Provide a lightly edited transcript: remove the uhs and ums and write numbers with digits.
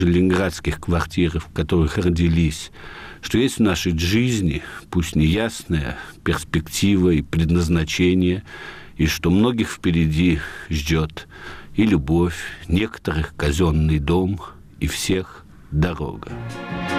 ленинградских квартирах, в которых родились, что есть в нашей жизни, пусть неясная, перспектива и предназначение, и что многих впереди ждет и любовь, некоторых казенный дом, и всех дорога.